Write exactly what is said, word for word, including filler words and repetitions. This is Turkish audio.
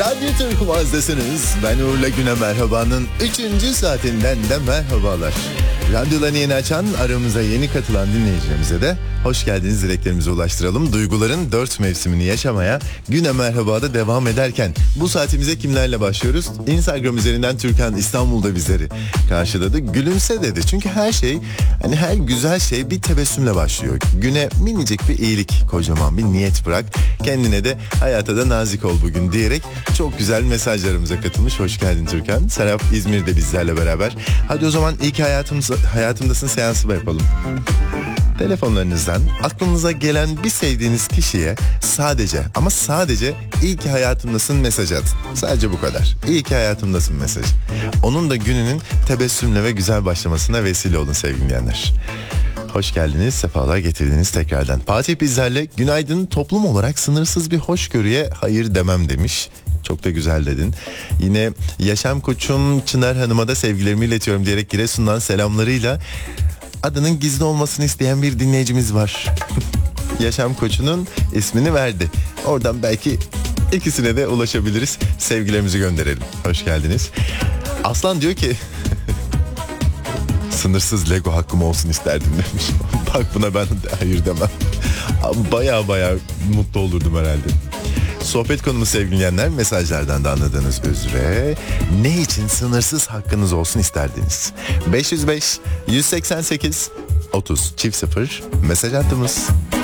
Radyo Türk Maz'dasınız. Ben Uğur'la Güne Merhaba'nın üçüncü saatinden de merhabalar. Radyolarını yeni açan, aramıza yeni katılan dinleyicilerimize de hoş geldiniz dileklerimizi ulaştıralım. Duyguların dört mevsimini yaşamaya Güne Merhaba'da devam ederken bu saatimize kimlerle başlıyoruz? Instagram üzerinden Türkan İstanbul'da bizleri karşıladı. Gülümse dedi. Çünkü her şey, hani her güzel şey bir tebessümle başlıyor. Güne minicik bir iyilik, kocaman bir niyet bırak. Kendine de hayata da nazik ol bugün diyerek çok güzel mesajlarımıza katılmış. Hoş geldin Türkan. Serap İzmir'de bizlerle beraber. Hadi o zaman ilk hayatımız, hayatımdasın seansı yapalım. Telefonlarınızdan aklınıza gelen bir sevdiğiniz kişiye sadece ama sadece iyi ki hayatımdasın mesajı atın. Sadece bu kadar. İyi ki hayatımdasın mesajı. Onun da gününün tebessümle ve güzel başlamasına vesile olun sevgili dinleyenler. Hoş geldiniz, sefalar getirdiniz tekrardan. Fatih bizlerle günaydın, toplum olarak sınırsız bir hoşgörüye hayır demem demiş. Çok da güzel dedin. Yine yaşam koçum Çınar Hanım'a da sevgilerimi iletiyorum diyerek Giresun'dan selamlarıyla adının gizli olmasını isteyen bir dinleyicimiz var. Yaşam koçunun ismini verdi. Oradan belki ikisine de ulaşabiliriz. Sevgilerimizi gönderelim. Hoş geldiniz. Aslan diyor ki sınırsız Lego hakkım olsun isterdim demiş. Bak buna ben de hayır demem. Baya baya mutlu olurdum herhalde. Sohbet konumuz sevgili dinleyenler, mesajlardan da anladığınız üzere ne için sınırsız hakkınız olsun isterdiniz? beş yüz beş yüz seksen sekiz otuz çift sıfır mesaj hattımız.